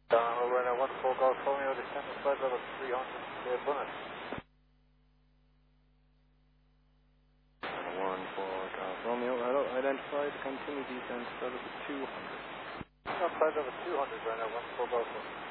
Runner 14 Golf Romeo, descend to flight level 300, bonus. 14 Golf Romeo, hello, identified, continue descent, flight level 200. Flight level 200, runner 14 Golf Romeo.